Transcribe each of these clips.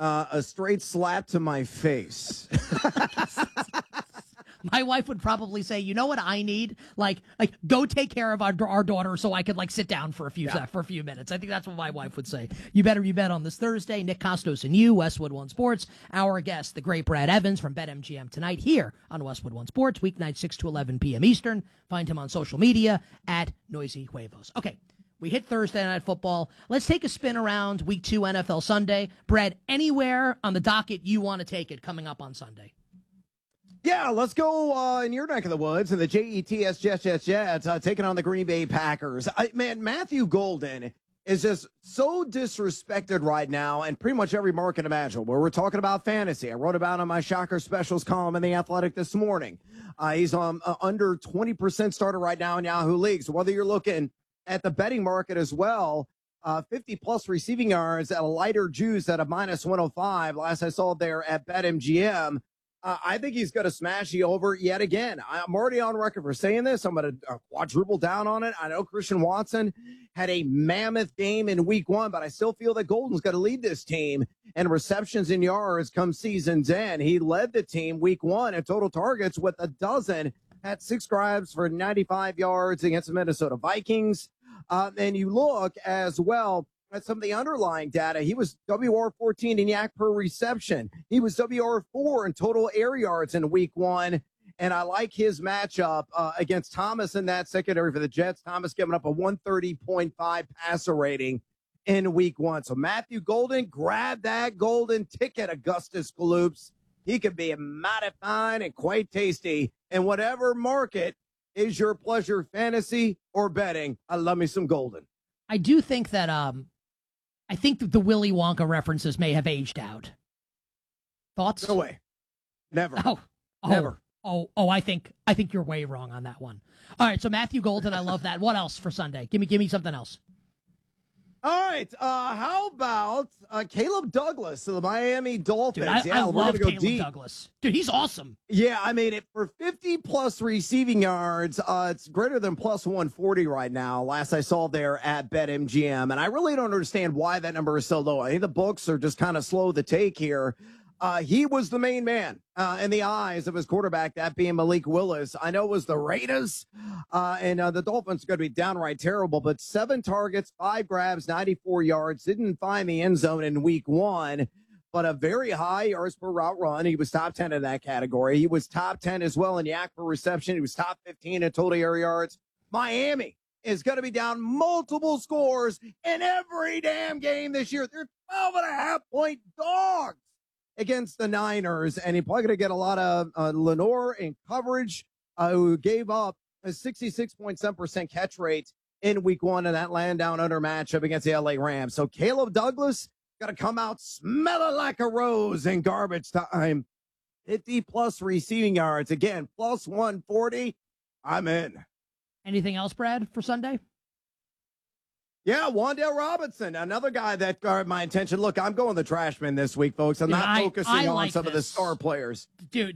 A straight slap to my face. My wife would probably say, "You know what I need? Like go take care of our daughter, so I could sit down for a few minutes." I think that's what my wife would say. You bet on this Thursday. Nick Costos and you, Westwood One Sports. Our guest, the great Brad Evans from BetMGM tonight here on Westwood One Sports, weeknight 6 to 11 p.m. Eastern. Find him on social media at Noisy Huevos. Okay. We hit Thursday Night Football. Let's take a spin around Week 2 NFL Sunday. Brad, anywhere on the docket you want to take it coming up on Sunday? Yeah, let's go in your neck of the woods, and the Jets taking on the Green Bay Packers. Man, Matthew Golden is just so disrespected right now in pretty much every market imaginable. Where we're talking about fantasy. I wrote about it on my Shocker Specials column in The Athletic this morning. He's under 20% starter right now in Yahoo League. So whether you're looking at the betting market as well, 50-plus receiving yards at a lighter juice at a minus 105. Last I saw there at BetMGM. I think he's going to smash the over yet again. I'm already on record for saying this. I'm going to quadruple down on it. I know Christian Watson had a mammoth game in Week 1, but I still feel that Golden's got to lead this team in receptions and yards come season's end. He led the team Week 1 in total targets with 12, had 6 grabs for 95 yards against the Minnesota Vikings. And you look as well at some of the underlying data. He was WR14 in yak per reception. He was WR4 in total air yards in Week 1. And I like his matchup against Thomas in that secondary for the Jets. Thomas giving up a 130.5 passer rating in Week 1. So Matthew Golden, grab that golden ticket, Augustus Galoops. He could be mighty fine and quite tasty in whatever market is your pleasure, fantasy or betting. I love me some Golden. I do think that I think that the Willy Wonka references may have aged out. Thoughts? No way. Never. Never. I think you're way wrong on that one. All right, so Matthew Golden, I love that. What else for Sunday? Give me something else. All right. How about Caleb Douglas of the Miami Dolphins? Dude, I love Caleb Douglas. Dude, he's awesome. Yeah, I mean, for 50-plus receiving yards, it's greater than plus 140 right now, last I saw there at BetMGM. And I really don't understand why that number is so low. I think the books are just kind of slow to take here. He was the main man in the eyes of his quarterback, that being Malik Willis. I know it was the Raiders, and the Dolphins are going to be downright terrible, but 7 targets, 5 grabs, 94 yards. Didn't find the end zone in Week 1, but a very high yards per route run. He was top 10 in that category. He was top 10 as well in yak per reception. He was top 15 in total air yards. Miami is going to be down multiple scores in every damn game this year. They're 12.5-point dogs against the Niners, and he's probably going to get a lot of Lenore in coverage, who gave up a 66.7% catch rate in Week 1 in that land down under matchup against the LA Rams. So Caleb Douglas going to come out smelling like a rose in garbage time. 50-plus receiving yards. Again, plus 140. I'm in. Anything else, Brad, for Sunday? Yeah, Wan'Dale Robinson, another guy that got my attention. Look, I'm going the trash bin this week, folks. I'm not focusing on some of the star players. Dude,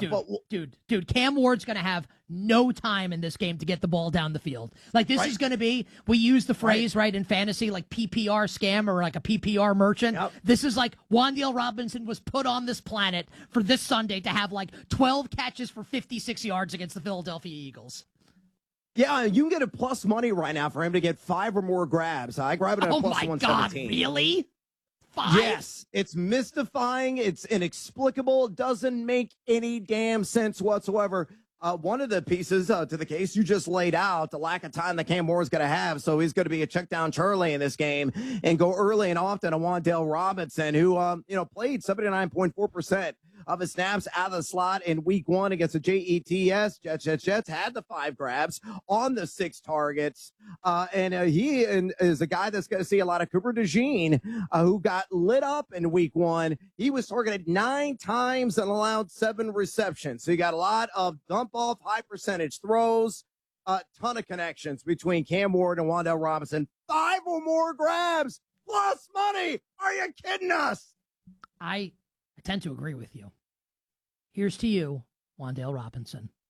Cam Ward's going to have no time in this game to get the ball down the field. This is going to be, we use the phrase, right, in fantasy, like PPR scam or like a PPR merchant. Yep. This is like Wan'Dale Robinson was put on this planet for this Sunday to have 12 catches for 56 yards against the Philadelphia Eagles. Yeah, you can get a plus money right now for him to get 5 or more grabs. I grab it at plus 117. Oh, my God, really? 5? Yes, it's mystifying. It's inexplicable. It doesn't make any damn sense whatsoever. One of the pieces to the case you just laid out, the lack of time that Cam Moore is going to have. So he's going to be a check down Charlie in this game and go early and often on Wan'Dale Robinson, who, played 79.4% of his snaps out of the slot in Week 1 against the Jets had the 5 grabs on the 6 targets. He is a guy that's going to see a lot of Cooper DeJean, who got lit up in Week 1. He was targeted 9 times and allowed 7 receptions. So you got a lot of dump off, high percentage throws, a ton of connections between Cam Ward and Wan'Dale Robinson. 5 or more grabs plus money. Are you kidding us? I tend to agree with you. Here's to you, Wan'Dale Robinson.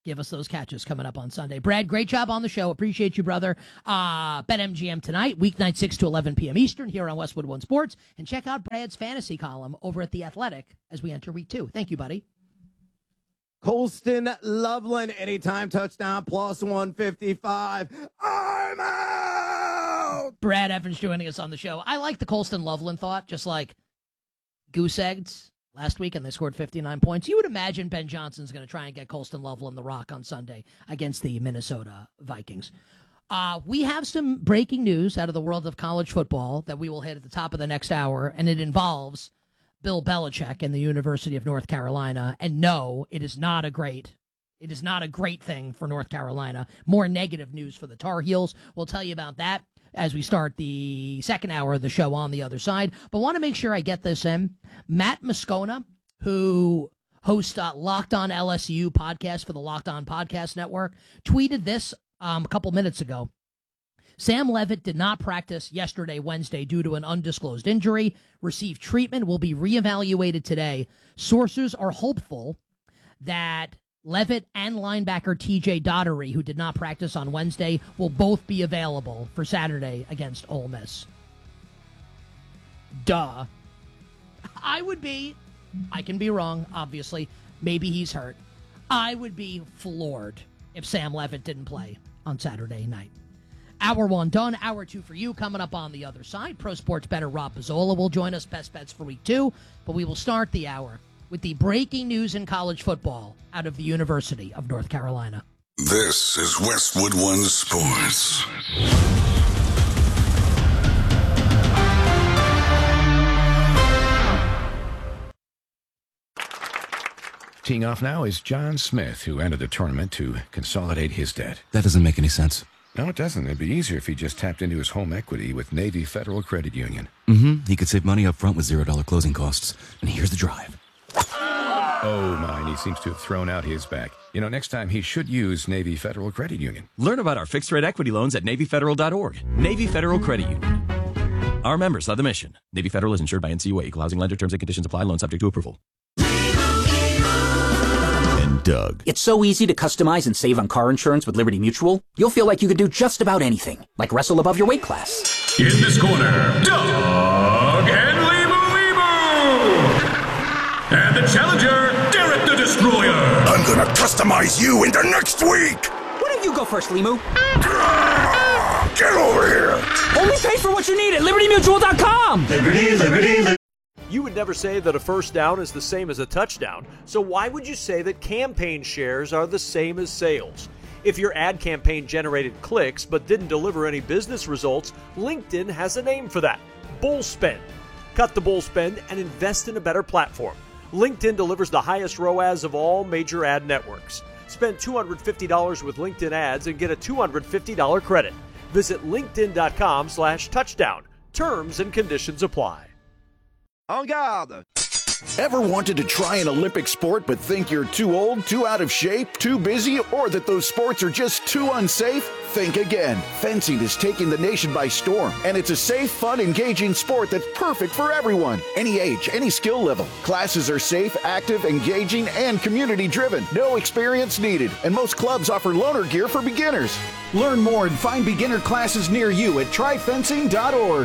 give us those catches coming up on Sunday. Brad, great job on the show. Appreciate you, brother. BetMGM tonight, weeknight 6 to 11 p.m. Eastern here on Westwood One Sports. And check out Brad's fantasy column over at The Athletic as we enter week 2. Thank you, buddy. Colston Loveland, anytime touchdown, plus 155. I'm out! Brad Evans joining us on the show. I like the Colston Loveland thought, just like goose eggs last week, and they scored 59 points. You would imagine Ben Johnson's going to try and get Colston Loveland the rock on Sunday against the Minnesota Vikings. We have some breaking news out of the world of college football that we will hit at the top of the next hour, and it involves Bill Belichick and the University of North Carolina. And no, it is not a great thing for North Carolina. More negative news for the Tar Heels. We'll tell you about that as we start the second hour of the show on the other side. But want to make sure I get this in. Matt Moscona, who hosts Locked On LSU podcast for the Locked On Podcast Network, tweeted this a couple minutes ago. Sam Leavitt did not practice yesterday, Wednesday, due to an undisclosed injury. Received treatment, will be reevaluated today. Sources are hopeful that Leavitt and linebacker TJ Dottery, who did not practice on Wednesday, will both be available for Saturday against Ole Miss. Duh. I can be wrong, obviously. Maybe he's hurt. I would be floored if Sam Leavitt didn't play on Saturday night. Hour 1 done. Hour 2 for you coming up on the other side. Pro Sports Bettor Rob Pizzola will join us. Best bets for week 2. But we will start the hour with the breaking news in college football out of the University of North Carolina. This is Westwood One Sports. Teeing off now is John Smith, who entered the tournament to consolidate his debt. That doesn't make any sense. No, it doesn't. It'd be easier if he just tapped into his home equity with Navy Federal Credit Union. He could save money up front with $0 closing costs. And here's the drive. Oh, my, and he seems to have thrown out his back. You know, next time he should use Navy Federal Credit Union. Learn about our fixed-rate equity loans at NavyFederal.org. Navy Federal Credit Union. Our members love the mission. Navy Federal is insured by NCUA. Equal housing lender. Terms and conditions apply. Loan subject to approval. Doug. It's so easy to customize and save on car insurance with Liberty Mutual. You'll feel like you could do just about anything, like wrestle above your weight class. In this corner, Doug and Limu. And the challenger, Derek the Destroyer. I'm gonna customize you into next week. Why don't you go first, Limu? Get over here. Only pay for what you need at LibertyMutual.com. Liberty. You would never say that a first down is the same as a touchdown, so why would you say that campaign shares are the same as sales? If your ad campaign generated clicks but didn't deliver any business results, LinkedIn has a name for that: bull spend. Cut the bull spend and invest in a better platform. LinkedIn delivers the highest ROAS of all major ad networks. Spend $250 with LinkedIn ads and get a $250 credit. Visit linkedin.com/touchdown. Terms and conditions apply. En garde! Ever wanted to try an Olympic sport but think you're too old, too out of shape, too busy, or that those sports are just too unsafe? Think again. Fencing is taking the nation by storm, and it's a safe, fun, engaging sport that's perfect for everyone. Any age, any skill level. Classes are safe, active, engaging, and community-driven. No experience needed, and most clubs offer loaner gear for beginners. Learn more and find beginner classes near you at tryfencing.org.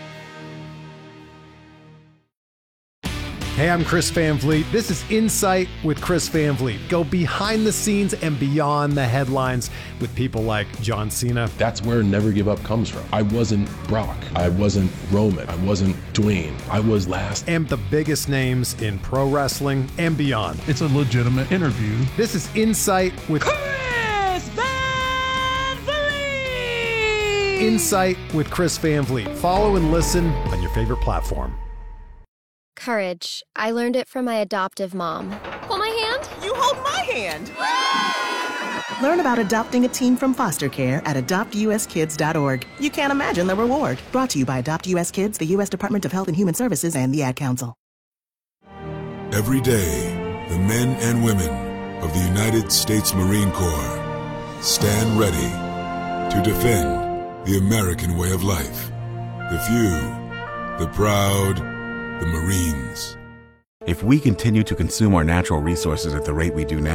Hey, I'm Chris Van Vliet. This is Insight with Chris Van Vliet. Go behind the scenes and beyond the headlines with people like John Cena. That's where Never Give Up comes from. I wasn't Brock. I wasn't Roman. I wasn't Dwayne. I was last. And the biggest names in pro wrestling and beyond. It's a legitimate interview. This is Insight with Chris Van Vliet. Insight with Chris Van Vliet. Follow and listen on your favorite platform. Courage. I learned it from my adoptive mom. Hold my hand. You hold my hand. Learn about adopting a teen from foster care at adoptuskids.org. You can't imagine the reward. Brought to you by Adopt US Kids, the U.S. Department of Health and Human Services, and the Ad Council. Every day, the men and women of the United States Marine Corps stand ready to defend the American way of life. The few, the proud, the Marines. If we continue to consume our natural resources at the rate we do now,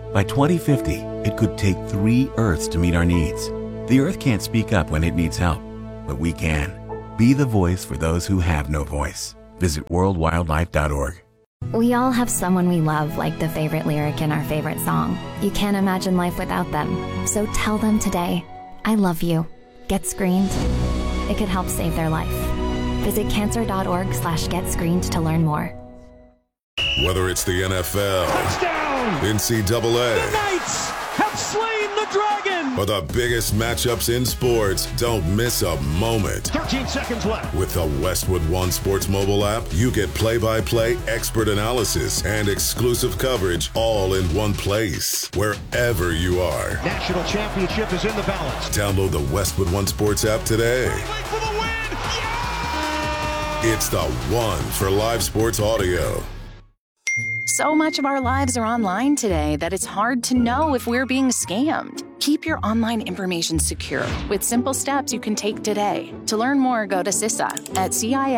By 2050, it could take 3 Earths to meet our needs. The Earth can't speak up when it needs help, but we can. Be the voice for those who have no voice. Visit worldwildlife.org. We all have someone we love, like the favorite lyric in our favorite song. You can't imagine life without them. So tell them today, I love you. Get screened. It could help save their life. Visit cancer.org/getscreened to learn more. Whether it's the NFL, Touchdown! NCAA, The Knights have slain the dragon! or the biggest matchups in sports, don't miss a moment. 13 seconds left. With the Westwood One Sports mobile app, you get play-by-play expert analysis and exclusive coverage all in one place, wherever you are. National championship is in the balance. Download the Westwood One Sports app today. For the win! Yeah! It's the one for live sports audio. So much of our lives are online today that it's hard to know if we're being scammed. Keep your online information secure with simple steps you can take today. To learn more, go to CISA at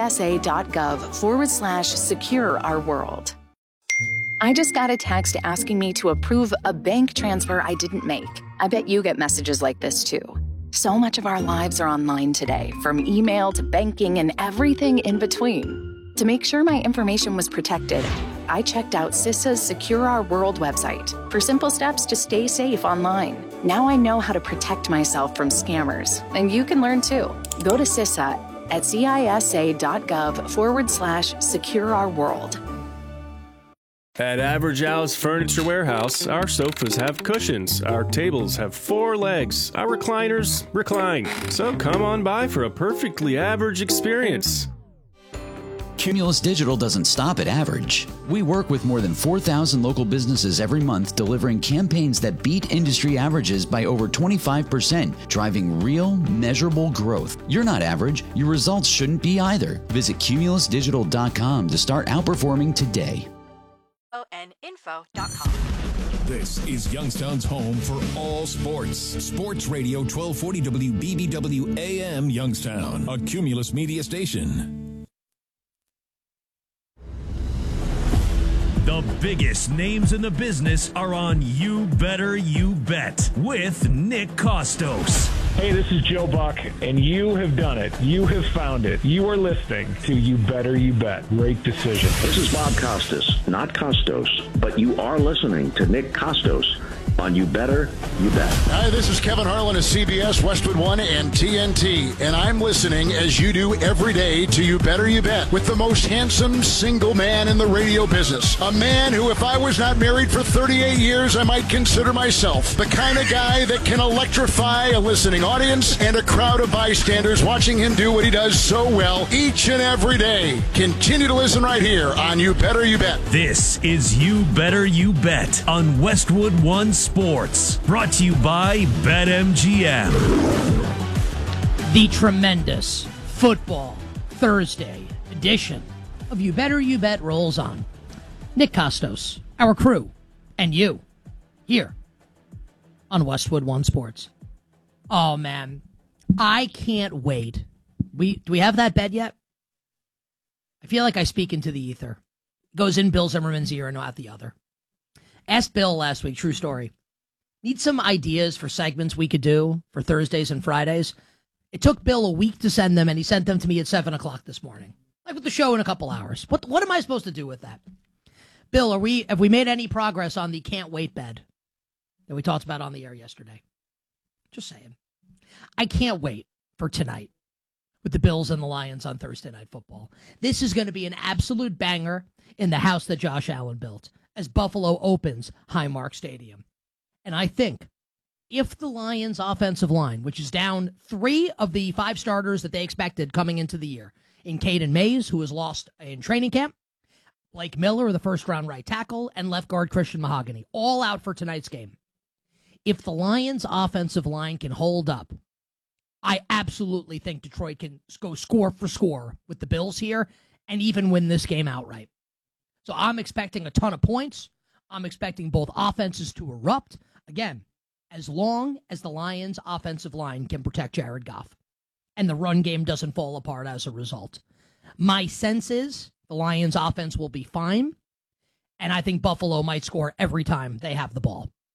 cisa.gov/secure our world. I just got a text asking me to approve a bank transfer I didn't make. I bet you get messages like this too. So much of our lives are online today, from email to banking and everything in between. To make sure my information was protected, I checked out CISA's Secure Our World website for simple steps to stay safe online. Now I know how to protect myself from scammers, and you can learn too. Go to CISA at cisa.gov/secure our world. At Average Al's Furniture Warehouse, our sofas have cushions, our tables have 4 legs, our recliners recline. So come on by for a perfectly average experience. Cumulus Digital doesn't stop at average. We work with more than 4,000 local businesses every month, delivering campaigns that beat industry averages by over 25%, driving real, measurable growth. You're not average. Your results shouldn't be either. Visit cumulusdigital.com to start outperforming today. ONinfo.com. This is Youngstown's home for all sports. Sports Radio 1240 WBBW AM Youngstown, a Cumulus media station. The biggest names in the business are on You Better You Bet with Nick Costos. Hey, this is Joe Buck, and you have done it. You have found it. You are listening to You Better You Bet. Great decision. This is Bob Costas, not Costos, but you are listening to Nick Costos on You Better You Bet. Hi, this is Kevin Harlan of CBS, Westwood One, and TNT, and I'm listening as you do every day to You Better You Bet with the most handsome single man in the radio business. A man who, if I was not married for 38 years, I might consider myself the kind of guy that can electrify a listening audience and a crowd of bystanders watching him do what he does so well each and every day. Continue to listen right here on You Better You Bet. This is You Better You Bet on Westwood One Sports, brought to you by BetMGM. The tremendous Football Thursday edition of You Better You Bet rolls on. Nick Costos, our crew, and you, here on Westwood One Sports. Oh, man, I can't wait. Do we have that bed yet? I feel like I speak into the ether. It goes in Bill Zimmerman's ear and not the other. Asked Bill last week, true story. Need some ideas for segments we could do for Thursdays and Fridays. It took Bill a week to send them, and he sent them to me at 7 o'clock this morning. Like with the show in a couple hours. What am I supposed to do with that? Bill, have we made any progress on the can't wait bed that we talked about on the air yesterday? Just saying. I can't wait for tonight with the Bills and the Lions on Thursday Night Football. This is going to be an absolute banger in the house that Josh Allen built as Buffalo opens Highmark Stadium. And I think if the Lions offensive line, which is down 3 of the 5 starters that they expected coming into the year, in Caden Mays, who was lost in training camp, Blake Miller, the first-round right tackle, and left guard Christian Mahogany, all out for tonight's game. If the Lions offensive line can hold up, I absolutely think Detroit can go score for score with the Bills here and even win this game outright. So I'm expecting a ton of points. I'm expecting both offenses to erupt. Again, as long as the Lions offensive line can protect Jared Goff and the run game doesn't fall apart as a result. My sense is the Lions offense will be fine, and I think Buffalo might score every time they have the ball.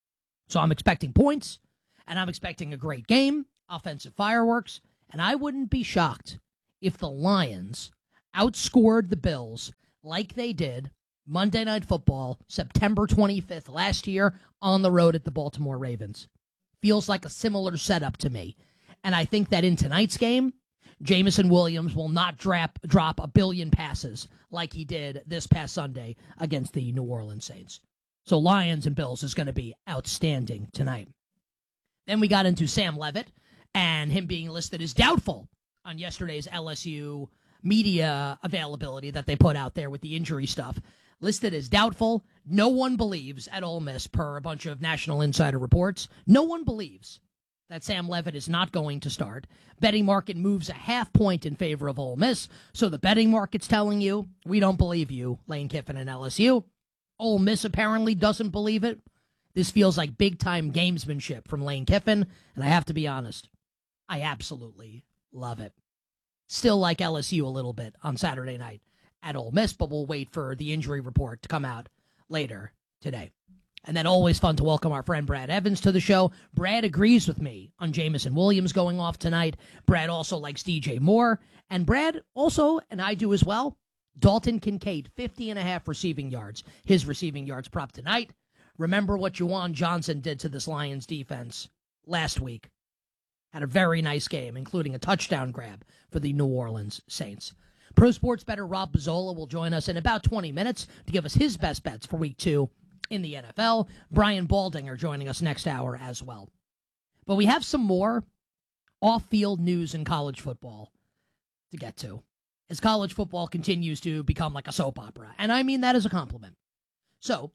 So I'm expecting points, and I'm expecting a great game, offensive fireworks, and I wouldn't be shocked if the Lions outscored the Bills like they did Monday Night Football, September 25th last year on the road at the Baltimore Ravens. Feels like a similar setup to me. And I think that in tonight's game, Jameson Williams will not drop a billion passes like he did this past Sunday against the New Orleans Saints. So Lions and Bills is going to be outstanding tonight. Then we got into Sam Levitt and him being listed as doubtful on yesterday's LSU media availability that they put out there with the injury stuff. Listed as doubtful. No one believes at Ole Miss, per a bunch of National Insider reports, no one believes that Sam Levitt is not going to start. Betting market moves a half point in favor of Ole Miss, so the betting market's telling you, we don't believe you, Lane Kiffin and LSU. Ole Miss apparently doesn't believe it. This feels like big-time gamesmanship from Lane Kiffin, and I have to be honest, I absolutely love it. Still like LSU a little bit on Saturday night at Ole Miss, but we'll wait for the injury report to come out later today. And then always fun to welcome our friend Brad Evans to the show. Brad agrees with me on Jameson Williams going off tonight. Brad also likes DJ Moore. And Brad also, and I do as well, Dalton Kincaid, 50.5 receiving yards. His receiving yards prop tonight. Remember what Juwan Johnson did to this Lions defense last week. Had a very nice game, including a touchdown grab for the New Orleans Saints. Pro Sports bettor Rob Pizzola will join us in about 20 minutes to give us his best bets for Week 2 in the NFL. Brian Baldinger joining us next hour as well. But we have some more off-field news in college football to get to, as college football continues to become like a soap opera. And I mean that as a compliment. So,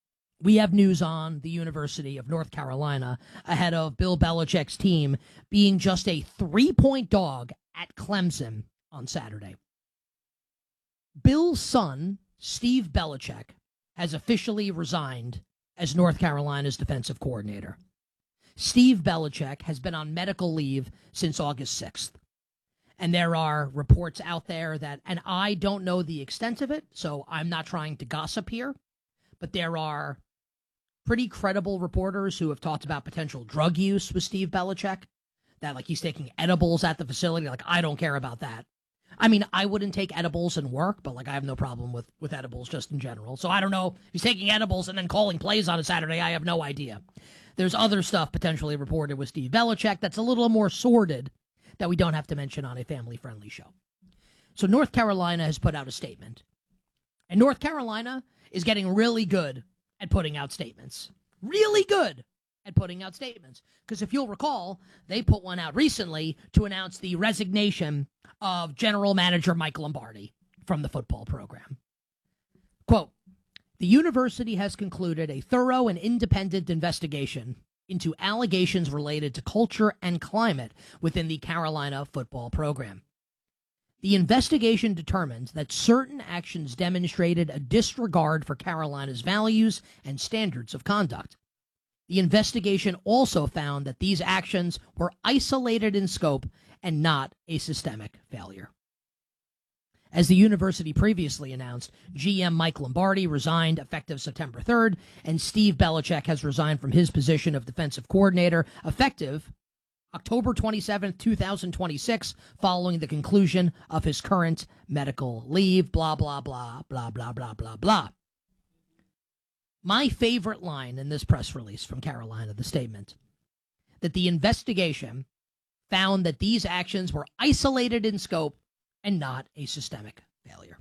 we have news on the University of North Carolina ahead of Bill Belichick's team being just a 3-point dog at Clemson on Saturday. Bill's son, Steve Belichick, has officially resigned as North Carolina's defensive coordinator. Steve Belichick has been on medical leave since August 6th. And there are reports out there that, and I don't know the extent of it, so I'm not trying to gossip here, but there are pretty credible reporters who have talked about potential drug use with Steve Belichick, that like he's taking edibles at the facility. Like, I don't care about that. I mean, I wouldn't take edibles and work, but like I have no problem with edibles just in general. So I don't know. He's taking edibles and then calling plays on a Saturday. I have no idea. There's other stuff potentially reported with Steve Belichick that's a little more sordid that we don't have to mention on a family-friendly show. So North Carolina has put out a statement. And North Carolina is getting really good at putting out statements. Really good at putting out statements. Because if you'll recall, they put one out recently to announce the resignation of General Manager Mike Lombardi from the football program. Quote, "The university has concluded a thorough and independent investigation into allegations related to culture and climate within the Carolina football program. The investigation determined that certain actions demonstrated a disregard for Carolina's values and standards of conduct. The investigation also found that these actions were isolated in scope and not a systemic failure." As the university previously announced, GM Mike Lombardi resigned effective September 3rd, and Steve Belichick has resigned from his position of defensive coordinator effective October 27th, 2026, following the conclusion of his current medical leave, blah, blah, blah, blah, blah, blah, blah, blah. My favorite line in this press release from Carolina, the statement, that the investigation found that these actions were isolated in scope and not a systemic failure.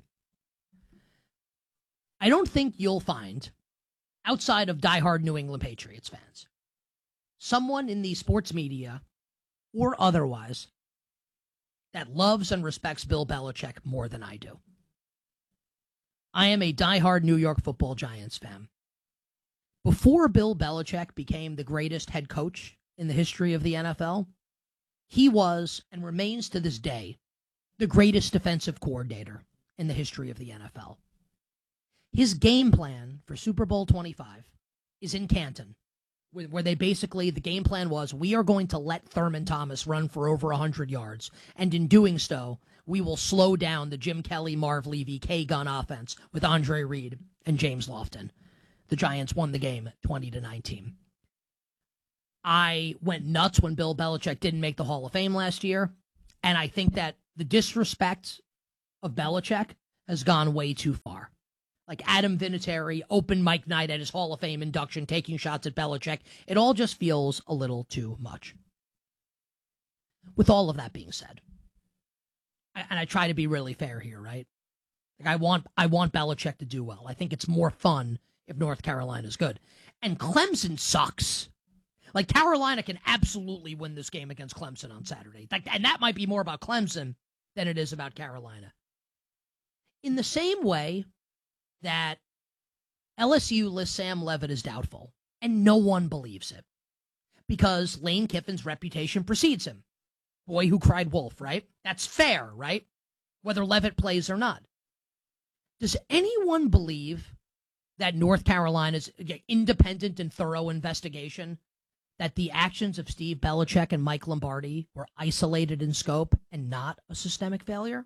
I don't think you'll find, outside of diehard New England Patriots fans, someone in the sports media or otherwise that loves and respects Bill Belichick more than I do. I am a diehard New York Football Giants fan. Before Bill Belichick became the greatest head coach in the history of the NFL, he was, and remains to this day, the greatest defensive coordinator in the history of the NFL. His game plan for Super Bowl 25 is in Canton, where they basically, the game plan was, we are going to let Thurman Thomas run for over 100 yards, and in doing so, we will slow down the Jim Kelly, Marv Levy, K-Gun offense with Andre Reed and James Lofton. The Giants won the game 20-19. I went nuts when Bill Belichick didn't make the Hall of Fame last year. And I think that the disrespect of Belichick has gone way too far. Like Adam Vinatieri, open mic night at his Hall of Fame induction, taking shots at Belichick. It all just feels a little too much. With all of that being said, and I try to be really fair here, right? Like I want Belichick to do well. I think it's more fun if North Carolina's good. And Clemson sucks. Like, Carolina can absolutely win this game against Clemson on Saturday. And that might be more about Clemson than it is about Carolina. In the same way that LSU lists Sam Levitt as doubtful, and no one believes it, because Lane Kiffin's reputation precedes him. Boy who cried wolf, right? That's fair, right? Whether Levitt plays or not. Does anyone believe that North Carolina's independent and thorough investigation, that the actions of Steve Belichick and Mike Lombardi were isolated in scope and not a systemic failure?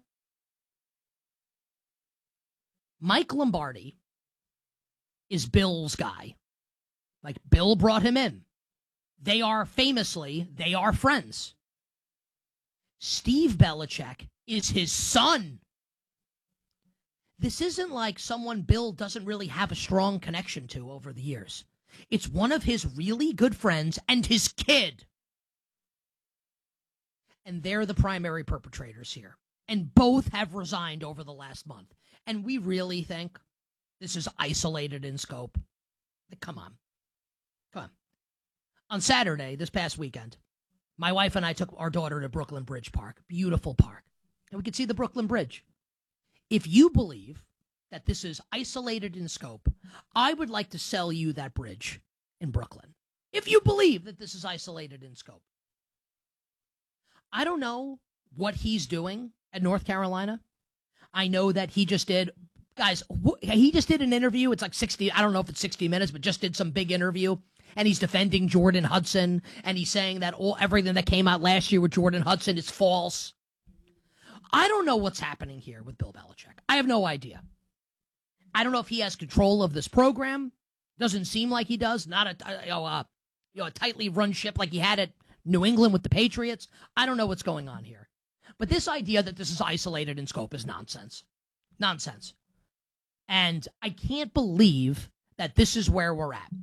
Mike Lombardi is Bill's guy. Like, Bill brought him in. They are friends. Steve Belichick is his son. This isn't like someone Bill doesn't really have a strong connection to over the years. It's one of his really good friends and his kid. And they're the primary perpetrators here. And both have resigned over the last month. And we really think this is isolated in scope? Come on. On Saturday, this past weekend, my wife and I took our daughter to Brooklyn Bridge Park. Beautiful park. And we could see the Brooklyn Bridge. If you believe that this is isolated in scope, I would like to sell you that bridge in Brooklyn. If you believe that this is isolated in scope. I don't know what he's doing at North Carolina. I know that he just did, guys, he just did an interview. It's like 60, I don't know if it's 60 minutes, but just did some big interview. And he's defending Jordan Hudson. And he's saying that everything that came out last year with Jordan Hudson is false. I don't know what's happening here with Bill Belichick. I have no idea. I don't know if he has control of this program. Doesn't seem like he does. Not a tightly run ship like he had at New England with the Patriots. I don't know what's going on here. But this idea that this is isolated in scope is nonsense. Nonsense. And I can't believe that this is where we're at.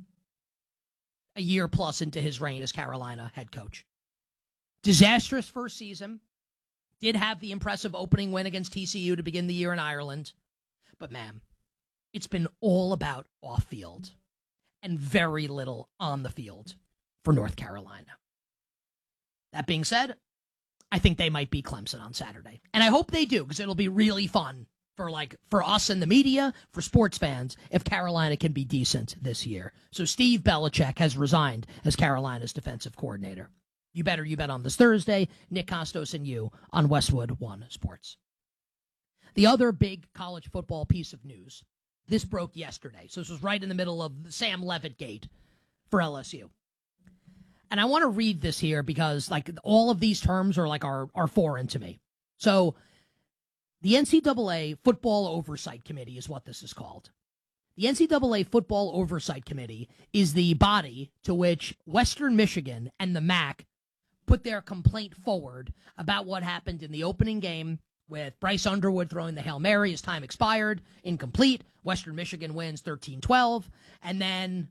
A year plus into his reign as Carolina head coach. Disastrous first season. Did have the impressive opening win against TCU to begin the year in Ireland. But, man, it's been all about off-field and very little on the field for North Carolina. That being said, I think they might beat Clemson on Saturday. And I hope they do, because it'll be really fun for us in the media, for sports fans, if Carolina can be decent this year. So Steve Belichick has resigned as Carolina's defensive coordinator. You bet on this Thursday. Nick Costos and you on Westwood One Sports. The other big college football piece of news, this broke yesterday. So this was right in the middle of the Sam Levitt gate for LSU. And I want to read this here because all of these terms are foreign to me. So the NCAA Football Oversight Committee is what this is called. The NCAA Football Oversight Committee is the body to which Western Michigan and the MAC put their complaint forward about what happened in the opening game with Bryce Underwood throwing the Hail Mary as time expired, incomplete. Western Michigan wins 13-12. And then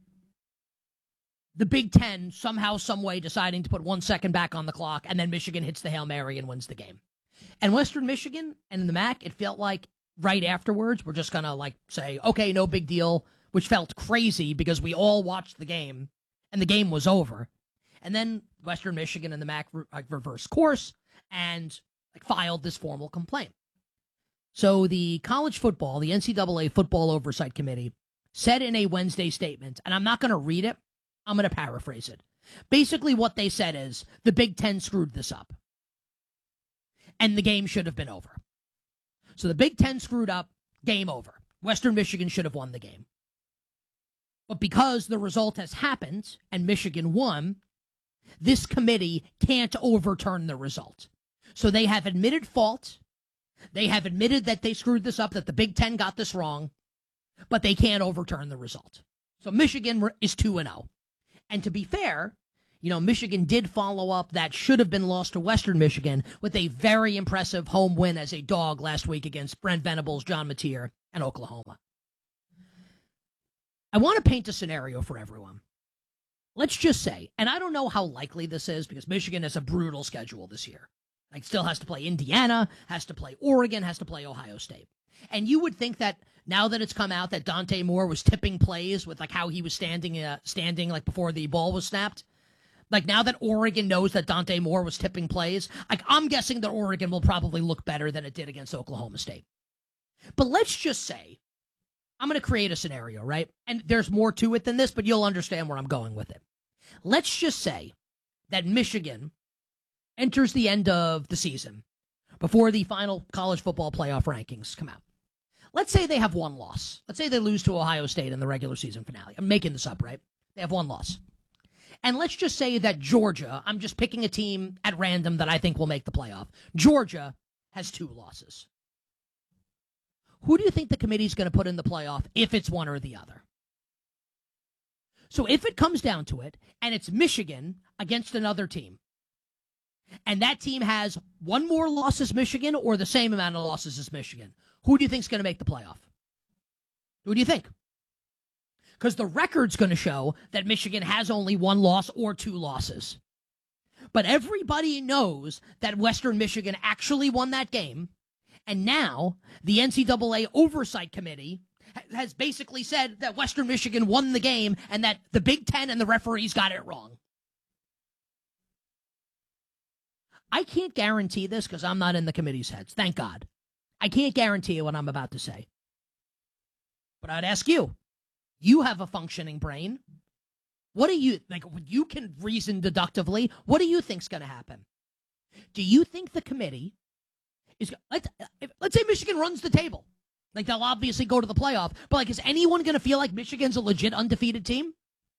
the Big Ten somehow, some way deciding to put 1 second back on the clock, and then Michigan hits the Hail Mary and wins the game. And Western Michigan and the MAC, it felt like right afterwards, we're just going to say, okay, no big deal, which felt crazy because we all watched the game and the game was over. And then Western Michigan and the MAC reversed course and filed this formal complaint. So the college football, the NCAA Football Oversight Committee, said in a Wednesday statement, and I'm not going to read it, I'm going to paraphrase it. Basically what they said is the Big Ten screwed this up. And the game should have been over. So the Big Ten screwed up, game over. Western Michigan should have won the game. But because the result has happened and Michigan won, this committee can't overturn the result. So they have admitted fault. They have admitted that they screwed this up, that the Big Ten got this wrong, but they can't overturn the result. So Michigan is 2-0. And to be fair, Michigan did follow up that should have been lost to Western Michigan with a very impressive home win as a dog last week against Brent Venables, John Mateer, and Oklahoma. I want to paint a scenario for everyone. Let's just say, and I don't know how likely this is because Michigan has a brutal schedule this year. Like, still has to play Indiana, has to play Oregon, has to play Ohio State. And you would think that now that it's come out that Dante Moore was tipping plays with like how he was standing like before the ball was snapped. Like now that Oregon knows that Dante Moore was tipping plays, like I'm guessing that Oregon will probably look better than it did against Oklahoma State. But let's just say, I'm going to create a scenario, right? And there's more to it than this, but you'll understand where I'm going with it. Let's just say that Michigan enters the end of the season before the final college football playoff rankings come out. Let's say they have one loss. Let's say they lose to Ohio State in the regular season finale. I'm making this up, right? They have one loss. And let's just say that Georgia, I'm just picking a team at random that I think will make the playoff. Georgia has 2 losses. Who do you think the committee's going to put in the playoff if it's one or the other? So if it comes down to it, and it's Michigan against another team, and that team has one more loss as Michigan or the same amount of losses as Michigan, who do you think is going to make the playoff? Who do you think? Because the record's going to show that Michigan has only 1 loss or 2 losses. But everybody knows that Western Michigan actually won that game, and now the NCAA Oversight Committee has basically said that Western Michigan won the game and that the Big Ten and the referees got it wrong. I can't guarantee this because I'm not in the committee's heads. Thank God. I can't guarantee what I'm about to say. But I'd ask you, you have a functioning brain. What do you, like, you can reason deductively. What do you think's going to happen? Do you think the committee is, let's say Michigan runs the table. Like, they'll obviously go to the playoff. But, like, is anyone going to feel like Michigan's a legit undefeated team?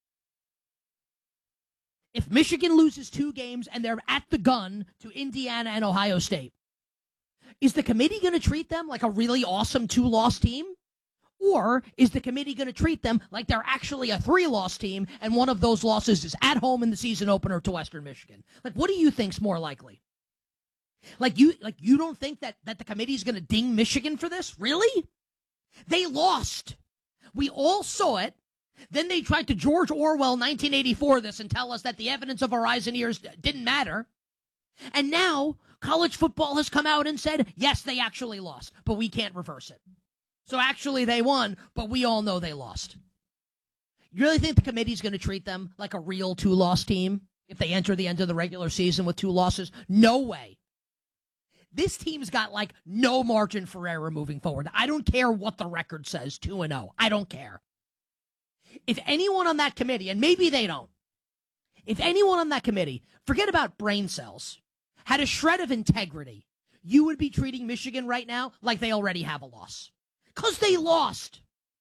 If Michigan loses 2 games and they're at the gun to Indiana and Ohio State, is the committee going to treat them like a really awesome 2-loss team? Or is the committee going to treat them like they're actually a 3-loss team and one of those losses is at home in the season opener to Western Michigan? Like, what do you think's more likely? Like you don't think that the committee's going to ding Michigan for this? Really? They lost. We all saw it. Then they tried to George Orwell 1984 this and tell us that the evidence of our eyes and ears didn't matter. And now college football has come out and said, yes, they actually lost, but we can't reverse it. So actually they won, but we all know they lost. You really think the committee's going to treat them like a real 2-loss team if they enter the end of the regular season with 2 losses? No way. This team's got, like, no margin for error moving forward. I don't care what the record says, 2-0. I don't care. If anyone on that committee, and maybe they don't, if anyone on that committee, forget about brain cells, had a shred of integrity, you would be treating Michigan right now like they already have a loss. Because they lost.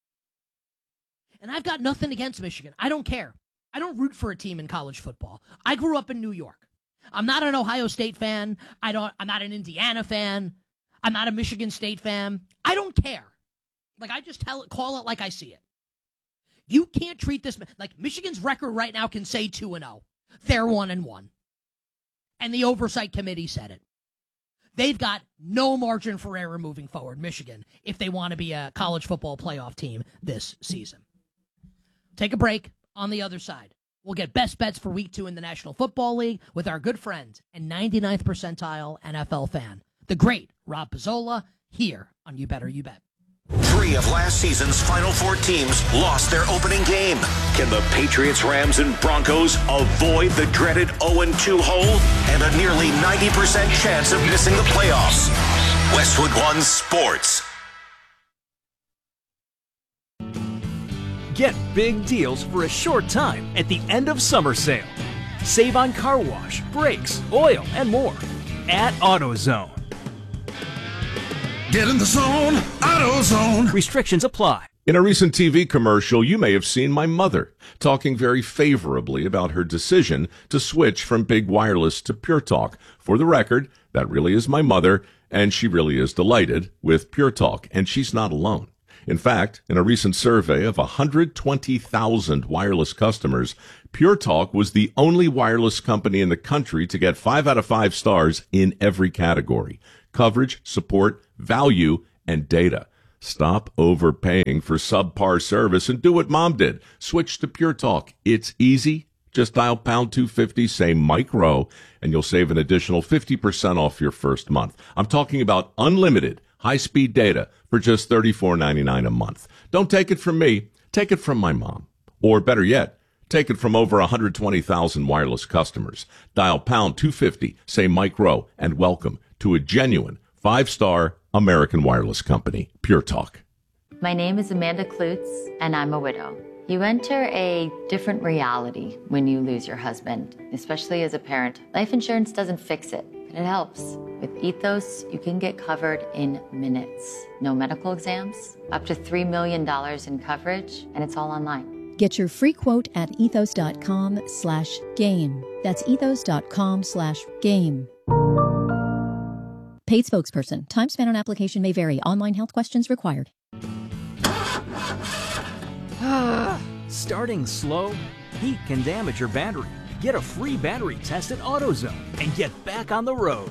And I've got nothing against Michigan. I don't care. I don't root for a team in college football. I grew up in New York. I'm not an Ohio State fan. I'm not an Indiana fan. I'm not a Michigan State fan. I don't care. Like, I just call it like I see it. You can't treat this like Michigan's record right now can say 2-0. They're 1-1. And the Oversight Committee said it. They've got no margin for error moving forward, Michigan, if they want to be a college football playoff team this season. Take a break. On the other side, we'll get best bets for week 2 in the National Football League with our good friend and 99th percentile NFL fan, the great Rob Pizzola, here on You Better You Bet. 3 of last season's Final 4 teams lost their opening game. Can the Patriots, Rams, and Broncos avoid the dreaded 0-2 hole and a nearly 90% chance of missing the playoffs? Westwood One Sports. Get big deals for a short time at the end of summer sale. Save on car wash, brakes, oil, and more at AutoZone. Get in the zone, AutoZone. Restrictions apply. In a recent TV commercial, you may have seen my mother talking very favorably about her decision to switch from Big Wireless to Pure Talk. For the record, that really is my mother, and she really is delighted with Pure Talk, and she's not alone. In fact, in a recent survey of 120,000 wireless customers, Pure Talk was the only wireless company in the country to get 5 out of 5 stars in every category: coverage, support, value, and data. Stop overpaying for subpar service and do what Mom did. Switch to Pure Talk. It's easy. Just dial pound 250, say Mike Rowe, and you'll save an additional 50% off your first month. I'm talking about unlimited high-speed data for just $34.99 a month. Don't take it from me. Take it from my mom. Or better yet, take it from over 120,000 wireless customers. Dial pound 250, say Mike Rowe, and welcome to a genuine 5-star American wireless company, Pure Talk. My name is Amanda Klutz, and I'm a widow. You enter a different reality when you lose your husband, especially as a parent. Life insurance doesn't fix it, but it helps. With Ethos, you can get covered in minutes. No medical exams, up to $3 million in coverage, and it's all online. Get your free quote at ethos.com/game. That's ethos.com/game. Paid spokesperson. Time spent on application may vary. Online health questions required. Starting slow? Heat can damage your battery. Get a free battery test at AutoZone and get back on the road.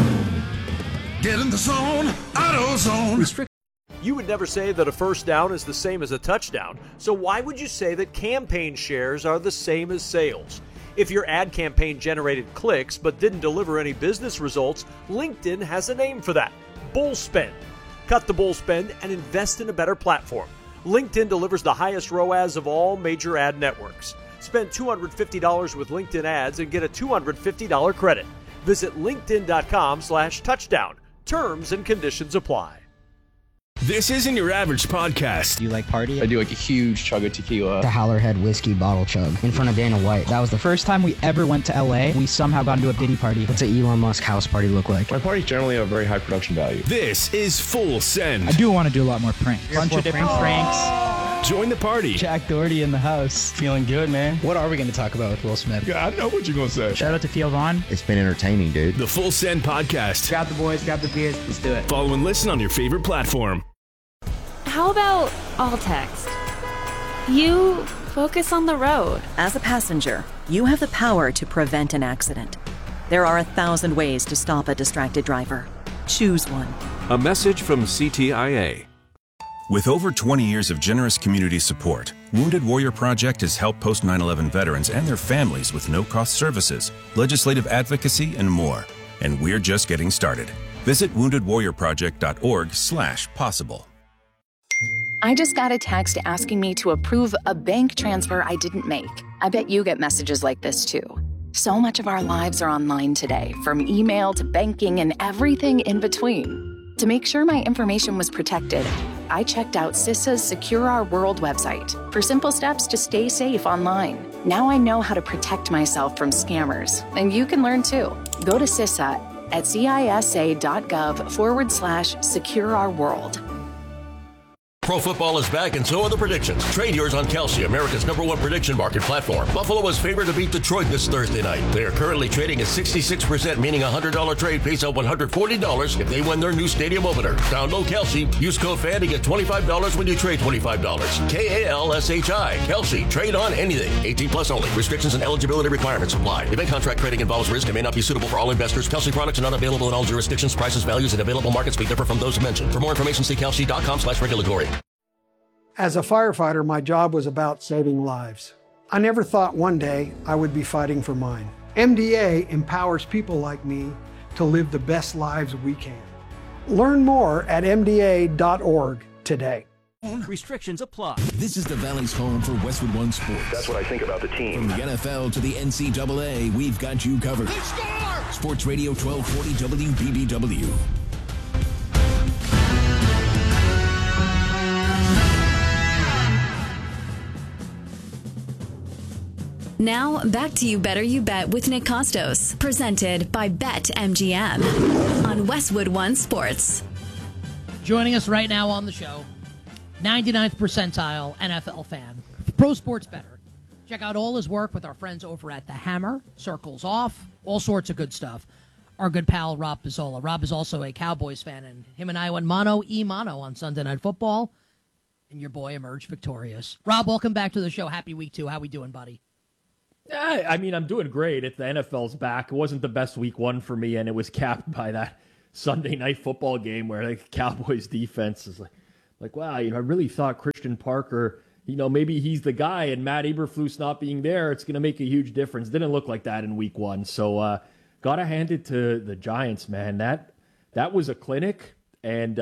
Get in the zone, AutoZone. You would never say that a first down is the same as a touchdown, so why would you say that campaign shares are the same as sales? If your ad campaign generated clicks but didn't deliver any business results, LinkedIn has a name for that: bull spend. Cut the bull spend and invest in a better platform. LinkedIn delivers the highest ROAS of all major ad networks. Spend $250 with LinkedIn ads and get a $250 credit. Visit linkedin.com/touchdown. Terms and conditions apply. This isn't your average podcast. Do you like party? I do like a huge chug of tequila. The Howlerhead whiskey bottle chug in front of Dana White. That was the first time we ever went to LA. We somehow got into a Diddy party. What's an Elon Musk house party look like? My parties generally have very high production value. This is Full Send. I do want to do a lot more pranks. Bunch of different pranks. Join the party. Jack Doherty in the house. Feeling good, man. What are we going to talk about with Will Smith? Yeah, I know what you're going to say. Shout out to Theo Vaughn. It's been entertaining, dude. The Full Send podcast. Grab the boys, grab the beers. Let's do it. Follow and listen on your favorite platform. How about all text? You focus on the road. As a passenger, you have the power to prevent an accident. There are 1,000 ways to stop a distracted driver. Choose one. A message from CTIA. With over 20 years of generous community support, Wounded Warrior Project has helped post 9/11 veterans and their families with no-cost services, legislative advocacy, and more. And we're just getting started. Visit woundedwarriorproject.org/possible. I just got a text asking me to approve a bank transfer I didn't make. I bet you get messages like this too. So much of our lives are online today, from email to banking and everything in between. To make sure my information was protected, I checked out CISA's Secure Our World website for simple steps to stay safe online. Now I know how to protect myself from scammers, and you can learn too. Go to CISA at cisa.gov/Secure Our World. Pro football is back, and so are the predictions. Trade yours on Kalshi, America's #1 prediction market platform. Buffalo is favored to beat Detroit this Thursday night. They are currently trading at 66%, meaning a $100 trade pays out $140 if they win their new stadium opener. Download Kalshi. Use code FAN to get $25 when you trade $25. KALSHI. Kalshi. Trade on anything. 18+ only. Restrictions and eligibility requirements apply. Event contract trading involves risk and may not be suitable for all investors. Kalshi products are not available in all jurisdictions. Prices, values, and available markets may differ from those mentioned. For more information, see kalshi.com/regulatory. As a firefighter, my job was about saving lives. I never thought one day I would be fighting for mine. MDA empowers people like me to live the best lives we can. Learn more at MDA.org today. Restrictions apply. This is the Valley's home for Westwood One Sports. That's what I think about the team. From the NFL to the NCAA, we've got you covered. Sports Radio 1240 WBBW. Now, back to You Better You Bet with Nick Costos, presented by BetMGM on Westwood One Sports. Joining us right now on the show, 99th percentile NFL fan, pro sports bettor. Check out all his work with our friends over at The Hammer, Circles Off, all sorts of good stuff. Our good pal, Rob Pizzola. Rob is also a Cowboys fan, and him and I went mano-a-mano on Sunday Night Football. And your boy emerged victorious. Rob, welcome back to the show. Happy week 2. How we doing, buddy? I mean, I'm doing great. If the NFL's back, it wasn't the best week 1 for me, and it was capped by that Sunday night football game where the Cowboys defense is like, wow, I really thought Christian Parker, maybe he's the guy, and Matt Eberflus not being there, it's going to make a huge difference. Didn't look like that in week 1. So, gotta hand it to the Giants, man. That was a clinic, and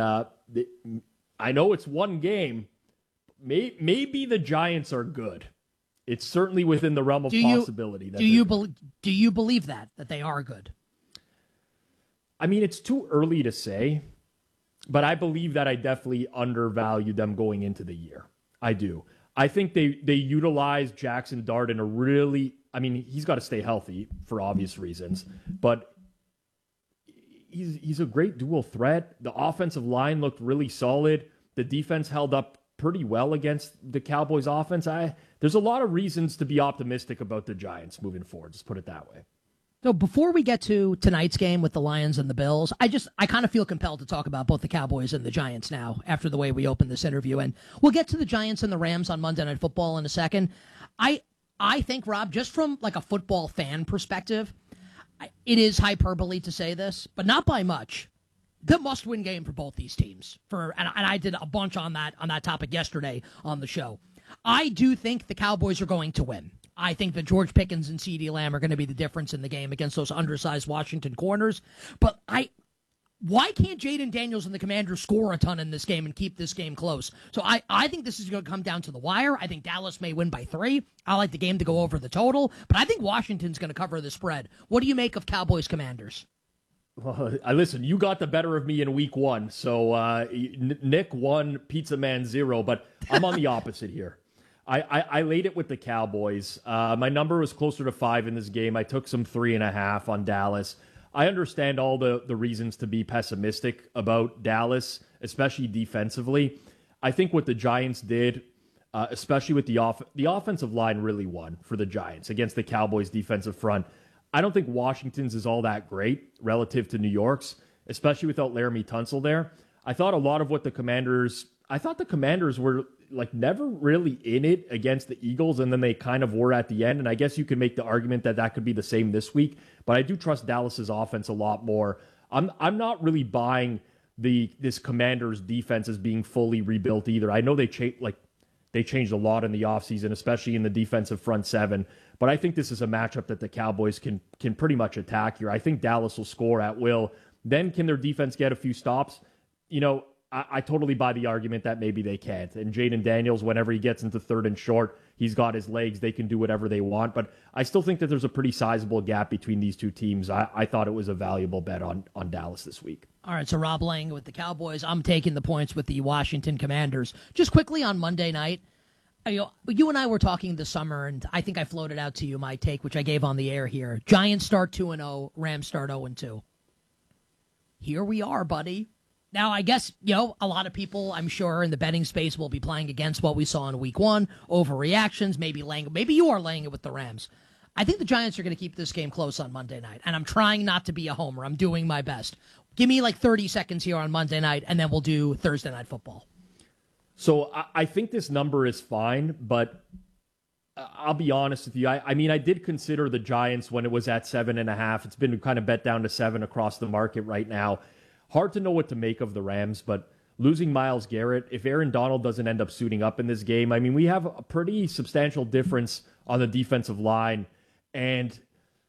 I know it's one game. Maybe the Giants are good. It's certainly within the realm of possibility. Do you believe that they are good? I mean, it's too early to say, but I believe that I definitely undervalue them going into the year. I do. I think they utilize Jackson Dart in a really, he's got to stay healthy for obvious reasons, but he's a great dual threat. The offensive line looked really solid. The defense held up pretty well against the Cowboys offense. There's a lot of reasons to be optimistic about the Giants moving forward. Just put it that way. So before we get to tonight's game with the Lions and the Bills, I kind of feel compelled to talk about both the Cowboys and the Giants now after the way we opened this interview. And we'll get to the Giants and the Rams on Monday Night Football in a second. I think, Rob, just from like a football fan perspective, it is hyperbole to say this, but not by much. The must-win game for both these teams. And I did a bunch on that topic yesterday on the show. I do think the Cowboys are going to win. I think that George Pickens and CeeDee Lamb are going to be the difference in the game against those undersized Washington corners. But why can't Jaden Daniels and the Commanders score a ton in this game and keep this game close? So I think this is going to come down to the wire. I think Dallas may win by 3. I like the game to go over the total, but I think Washington's going to cover the spread. What do you make of Cowboys Commanders? Well, listen, you got the better of me in week 1, so Nick 1, Pizza Man 0, but I'm on the opposite here. I laid it with the Cowboys. My number was closer to 5 in this game. I took some 3.5 on Dallas. I understand all the reasons to be pessimistic about Dallas, especially defensively. I think what the Giants did, especially with the offensive line really won for the Giants against the Cowboys defensive front. I don't think Washington's is all that great relative to New York's, especially without Laramie Tunsil there. I thought the Commanders were like never really in it against the Eagles, and then they kind of were at the end. And I guess you could make the argument that could be the same this week, but I do trust Dallas's offense a lot more. I'm not really buying this Commanders defense as being fully rebuilt either. I know they changed a lot in the offseason, especially in the defensive front 7. But I think this is a matchup that the Cowboys can pretty much attack here. I think Dallas will score at will. Then can their defense get a few stops? I totally buy the argument that maybe they can't. And Jaden Daniels, whenever he gets into 3rd and short, he's got his legs. They can do whatever they want. But I still think that there's a pretty sizable gap between these two teams. I thought it was a valuable bet on Dallas this week. All right, so Rob laying with the Cowboys. I'm taking the points with the Washington Commanders. Just quickly on Monday night, you and I were talking this summer, and I think I floated out to you my take, which I gave on the air here. Giants start 2-0, Rams start 0-2. Here we are, buddy. Now, I guess, a lot of people, I'm sure, in the betting space will be playing against what we saw in week 1, overreactions, maybe you are laying it with the Rams. I think the Giants are going to keep this game close on Monday night, and I'm trying not to be a homer. I'm doing my best. Give me like 30 seconds here on Monday night, and then we'll do Thursday Night Football. So I think this number is fine, but I'll be honest with you. I did consider the Giants when it was at 7.5. It's been kind of bet down to 7 across the market right now. Hard to know what to make of the Rams, but losing Myles Garrett, if Aaron Donald doesn't end up suiting up in this game, we have a pretty substantial difference on the defensive line. And,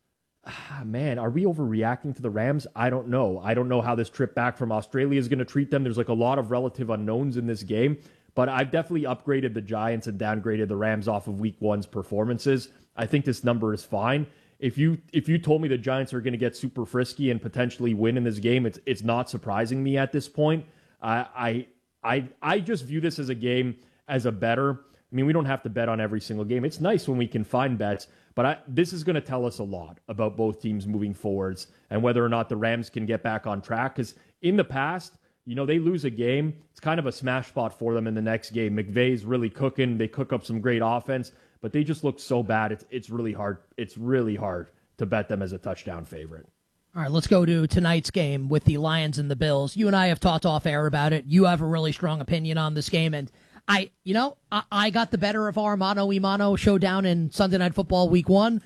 man, are we overreacting to the Rams? I don't know. I don't know how this trip back from Australia is going to treat them. There's a lot of relative unknowns in this game. But I've definitely upgraded the Giants and downgraded the Rams off of week 1's performances. I think this number is fine. If you told me the Giants are going to get super frisky and potentially win in this game, it's not surprising me at this point. I just view this as a game as a bettor. We don't have to bet on every single game. It's nice when we can find bets, but this is going to tell us a lot about both teams moving forwards and whether or not the Rams can get back on track. Because in the past, they lose a game. It's kind of a smash spot for them in the next game. McVay's really cooking. They cook up some great offense, but they just look so bad. It's really hard. It's really hard to bet them as a touchdown favorite. All right, let's go to tonight's game with the Lions and the Bills. You and I have talked off air about it. You have a really strong opinion on this game, and I got the better of our mano-a-mano showdown in Sunday Night Football Week 1.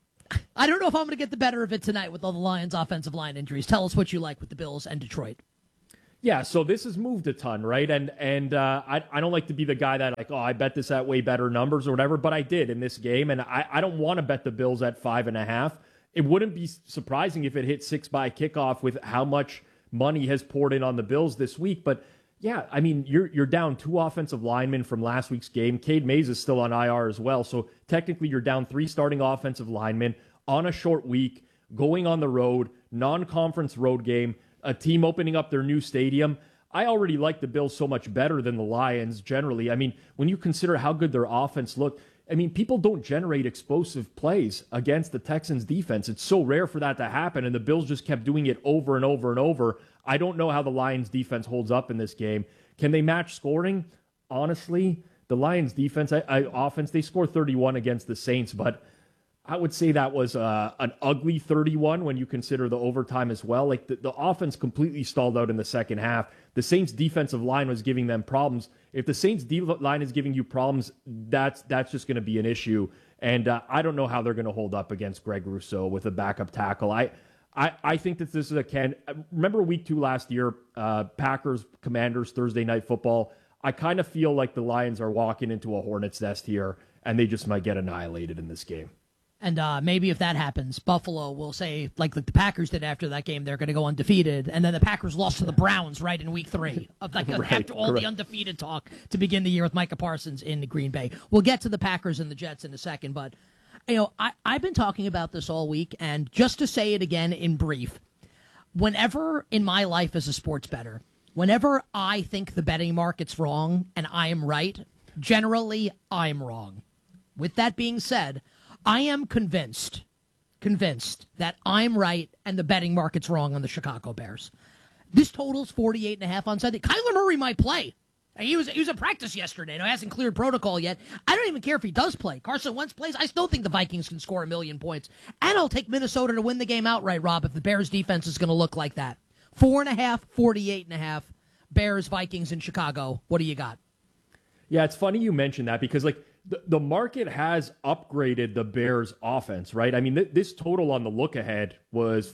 I don't know if I'm going to get the better of it tonight with all the Lions' offensive line injuries. Tell us what you like with the Bills and Detroit. Yeah, so this has moved a ton, right? And I don't like to be the guy that I bet this at way better numbers or whatever, but I did in this game, and I don't want to bet the Bills at 5.5. It wouldn't be surprising if it hit 6 by kickoff with how much money has poured in on the Bills this week, but yeah, I mean, you're down 2 offensive linemen from last week's game. Cade Mays is still on IR as well. So technically you're down 3 starting offensive linemen on a short week, going on the road, non-conference road game, a team opening up their new stadium. I already like the Bills so much better than the Lions generally. I mean, when you consider how good their offense looked, I mean, people don't generate explosive plays against the Texans defense. It's so rare for that to happen, and the Bills just kept doing it over and over and over. I don't know how the Lions defense holds up in this game. Can they match scoring? Honestly, the Lions defense, offense, they scored 31 against the Saints, but I would say that was an ugly 31 when you consider the overtime as well. Like the offense completely stalled out in the second half. The Saints defensive line was giving them problems. If the Saints line is giving you problems, that's just going to be an issue. And I don't know how they're going to hold up against Greg Rousseau with a backup tackle. I think that this is remember week 2 last year, Packers, Commanders, Thursday Night Football. I kind of feel like the Lions are walking into a hornet's nest here, and they just might get annihilated in this game. And maybe if that happens, Buffalo will say, like the Packers did after that game, they're going to go undefeated. And then the Packers lost to the Browns right in week 3 after all the undefeated talk to begin the year with Micah Parsons in Green Bay. We'll get to the Packers and the Jets in a second. But, I've been talking about this all week. And just to say it again in brief, whenever in my life as a sports bettor, whenever I think the betting market's wrong and I am right, generally I'm wrong. With that being said, I am convinced that I'm right and the betting market's wrong on the Chicago Bears. This total's 48.5 on Sunday. Kyler Murray might play. He was at practice yesterday. He hasn't cleared protocol yet. I don't even care if he does play. Carson Wentz plays. I still think the Vikings can score 1 million points. And I'll take Minnesota to win the game outright, Rob, if the Bears defense is going to look like that. 4.5, 48.5. Bears, Vikings in Chicago. What do you got? Yeah, it's funny you mentioned that because the market has upgraded the Bears offense, right? I mean, this total on the look ahead was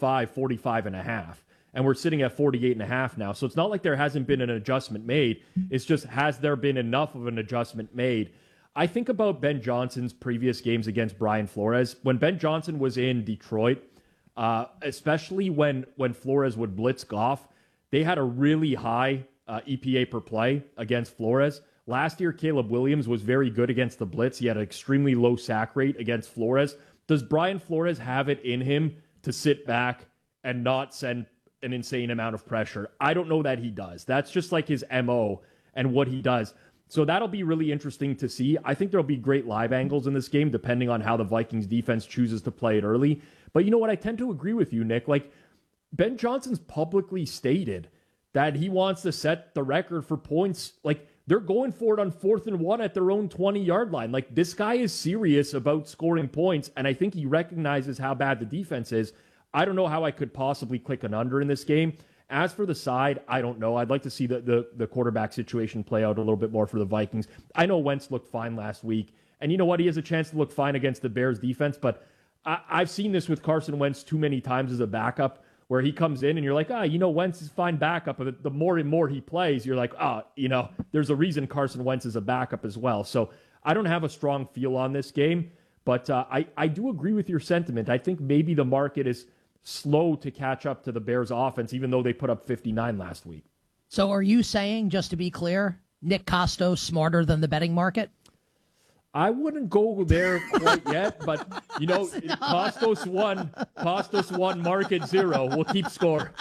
45.5, and we're sitting at 48.5 now. So it's not like there hasn't been an adjustment made. It's just, has there been enough of an adjustment made? I think about Ben Johnson's previous games against Brian Flores. When Ben Johnson was in Detroit, especially when Flores would blitz Goff, they had a really high EPA per play against Flores. Last year, Caleb Williams was very good against the blitz. He had an extremely low sack rate against Flores. Does Brian Flores have it in him to sit back and not send an insane amount of pressure? I don't know that he does. That's just like his MO and what he does. So that'll be really interesting to see. I think there'll be great live angles in this game, depending on how the Vikings defense chooses to play it early. But you know what? I tend to agree with you, Nick. Like, Ben Johnson's publicly stated that he wants to set the record for points. Like, they're going for it on 4th and 1 at their own 20-yard line. Like, this guy is serious about scoring points, and I think he recognizes how bad the defense is. I don't know how I could possibly click an under in this game. As for the side, I don't know. I'd like to see the quarterback situation play out a little bit more for the Vikings. I know Wentz looked fine last week, and you know what? He has a chance to look fine against the Bears defense, but I've seen this with Carson Wentz too many times as a backup, where he comes in and you're like, Wentz is fine backup. But the more and more he plays, you're like, there's a reason Carson Wentz is a backup as well. So I don't have a strong feel on this game, but I do agree with your sentiment. I think maybe the market is slow to catch up to the Bears offense, even though they put up 59 last week. So are you saying, just to be clear, Nick Costos smarter than the betting market? I wouldn't go there quite yet, but, Costos won, market 0. We'll keep score.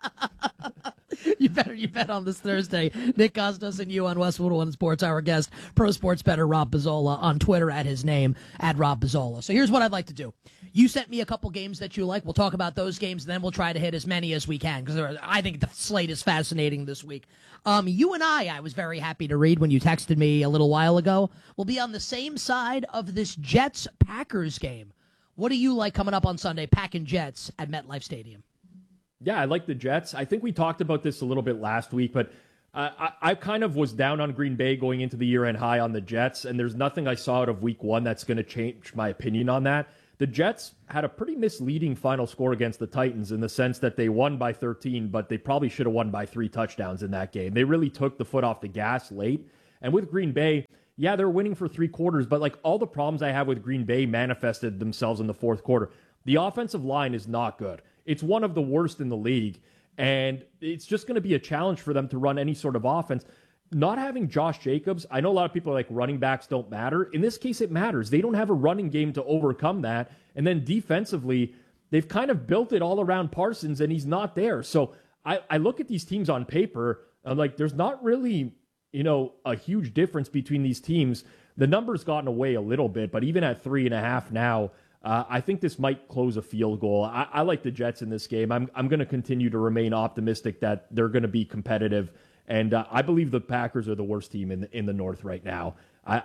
You bet on this Thursday. Nick Costos and you on Westwood One Sports. Our guest, pro sports bettor Rob Pizzola, on Twitter at his name, at Rob Pizzola. So here's what I'd like to do. You sent me a couple games that you like. We'll talk about those games, and then we'll try to hit as many as we can, because I think the slate is fascinating this week. You and I was very happy to read when you texted me a little while ago, will be on the same side of this Jets-Packers game. What do you like coming up on Sunday, Pack and Jets at MetLife Stadium? Yeah, I like the Jets. I think we talked about this a little bit last week, but I kind of was down on Green Bay going into the year and high on the Jets, and there's nothing I saw out of week 1 that's going to change my opinion on that. The Jets had a pretty misleading final score against the Titans in the sense that they won by 13, but they probably should have won by 3 touchdowns in that game. They really took the foot off the gas late. And with Green Bay, yeah, they're winning for 3 quarters, but like all the problems I have with Green Bay manifested themselves in the fourth quarter. The offensive line is not good. It's one of the worst in the league. And it's just going to be a challenge for them to run any sort of offense. Not having Josh Jacobs, I know a lot of people are like running backs don't matter. In this case, it matters. They don't have a running game to overcome that. And then defensively, they've kind of built it all around Parsons, and he's not there. So I look at these teams on paper, I'm like, there's not really, a huge difference between these teams. The number's gotten away a little bit, but even at 3.5 now, I think this might close a field goal. I like the Jets in this game. I'm going to continue to remain optimistic that they're going to be competitive, and I believe the Packers are the worst team in the North right now.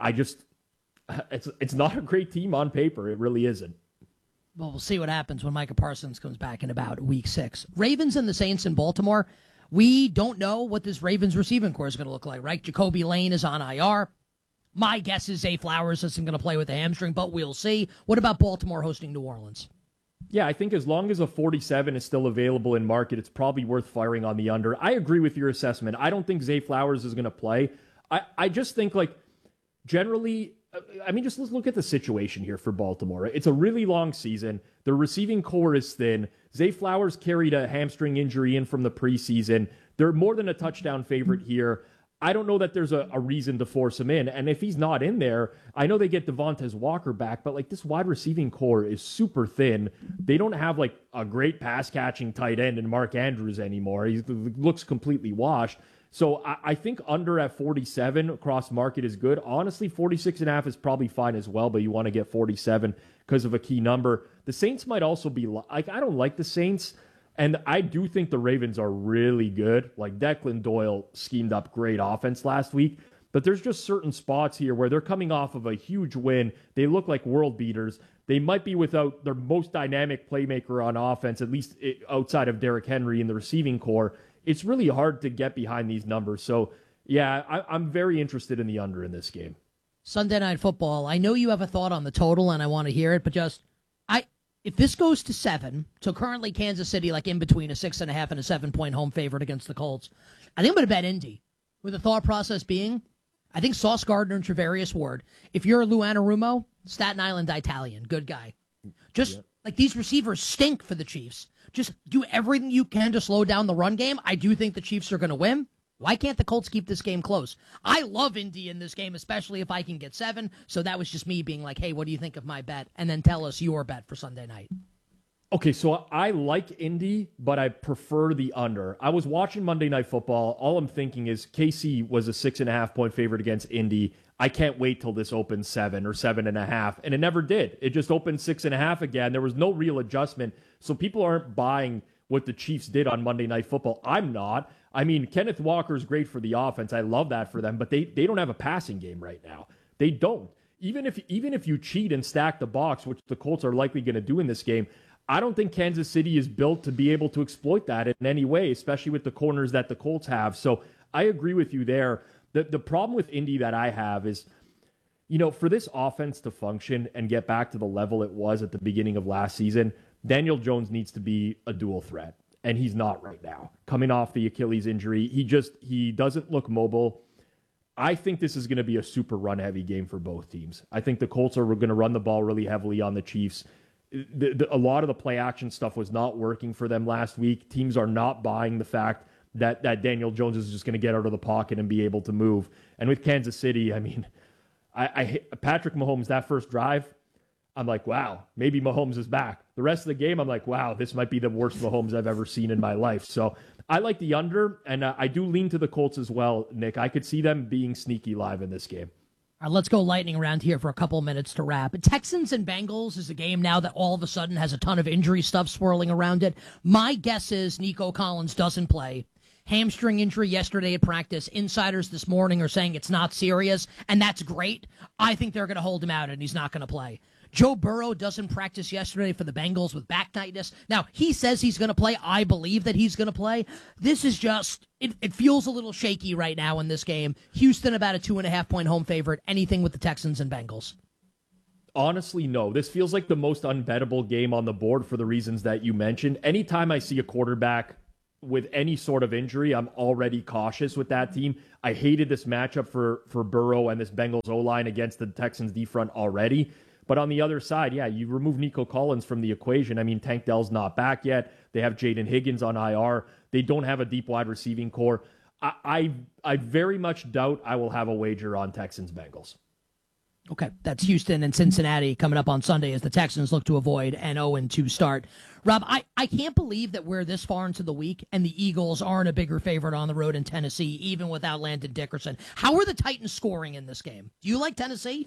It's not a great team on paper. It really isn't. Well, we'll see what happens when Micah Parsons comes back in about week 6. Ravens and the Saints in Baltimore. We don't know what this Ravens receiving core is going to look like, right? Jacoby Lane is on IR. My guess is Zay Flowers isn't going to play with a hamstring, but we'll see. What about Baltimore hosting New Orleans? Yeah, I think as long as a 47 is still available in market, it's probably worth firing on the under. I agree with your assessment. I don't think Zay Flowers is going to play. I just think, generally, just let's look at the situation here for Baltimore. It's a really long season. The receiving core is thin. Zay Flowers carried a hamstring injury in from the preseason. They're more than a touchdown favorite here. I don't know that there's a reason to force him in. And if he's not in there, I know they get Devontae Walker back, but this wide receiving core is super thin. They don't have a great pass catching tight end in Mark Andrews anymore. He looks completely washed. So I think under at 47 across market is good. Honestly, 46.5 is probably fine as well, but you want to get 47 because of a key number. The Saints might also be I don't like the Saints. And I do think the Ravens are really good. Declan Doyle schemed up great offense last week. But there's just certain spots here where they're coming off of a huge win. They look like world beaters. They might be without their most dynamic playmaker on offense, at least outside of Derrick Henry in the receiving core. It's really hard to get behind these numbers. So, yeah, I'm very interested in the under in this game. Sunday Night Football. I know you have a thought on the total, and I want to hear it, but if this goes to 7, so currently Kansas City in between a 6.5 and a 7-point home favorite against the Colts, I think I'm going to bet Indy. With the thought process being, I think Sauce Gardner and Travarius Ward. If you're Lou Anarumo, Staten Island Italian, good guy. Just these receivers stink for the Chiefs. Just do everything you can to slow down the run game. I do think the Chiefs are going to win. Why can't the Colts keep this game close? I love Indy in this game, especially if I can get 7. So that was just me being like, hey, what do you think of my bet? And then tell us your bet for Sunday night. Okay, so I like Indy, but I prefer the under. I was watching Monday Night Football. All I'm thinking is KC was a 6.5-point favorite against Indy. I can't wait till this opens 7 or 7.5. And it never did. It just opened 6.5 again. There was no real adjustment. So people aren't buying what the Chiefs did on Monday Night Football. I'm not. Kenneth Walker is great for the offense. I love that for them, but they don't have a passing game right now. They don't. Even if you cheat and stack the box, which the Colts are likely going to do in this game, I don't think Kansas City is built to be able to exploit that in any way, especially with the corners that the Colts have. So I agree with you there. The problem with Indy that I have is, for this offense to function and get back to the level it was at the beginning of last season, Daniel Jones needs to be a dual threat. And he's not right now. Coming off the Achilles injury, he doesn't look mobile. I think this is going to be a super run-heavy game for both teams. I think the Colts are going to run the ball really heavily on the Chiefs. A lot of the play-action stuff was not working for them last week. Teams are not buying the fact that Daniel Jones is just going to get out of the pocket and be able to move. And with Kansas City, Patrick Mahomes, that first drive, I'm like, wow, maybe Mahomes is back. The rest of the game, I'm like, wow, this might be the worst Mahomes I've ever seen in my life. So I like the under, and I do lean to the Colts as well, Nick. I could see them being sneaky live in this game. All right, let's go lightning round here for a couple of minutes to wrap. Texans and Bengals is a game now that all of a sudden has a ton of injury stuff swirling around it. My guess is Nico Collins doesn't play. Hamstring injury yesterday at practice. Insiders this morning are saying it's not serious, and that's great. I think they're going to hold him out, and he's not going to play. Joe Burrow doesn't practice yesterday for the Bengals with back tightness. Now, he says he's going to play. I believe that he's going to play. This is just, it feels a little shaky right now in this game. Houston about a 2.5-point home favorite. Anything with the Texans and Bengals? Honestly, no. This feels like the most unbettable game on the board for the reasons that you mentioned. Anytime I see a quarterback with any sort of injury, I'm already cautious with that team. I hated this matchup for Burrow and this Bengals O-line against the Texans D-front already. But on the other side, yeah, you remove Nico Collins from the equation. I mean, Tank Dell's not back yet. They have Jaden Higgins on IR. They don't have a deep wide receiving core. I very much doubt I will have a wager on Texans-Bengals. Okay, that's Houston and Cincinnati coming up on Sunday as the Texans look to avoid an 0-2 start. Rob, I can't believe that we're this far into the week and the Eagles aren't a bigger favorite on the road in Tennessee, even without Landon Dickerson. How are the Titans scoring in this game? Do you like Tennessee?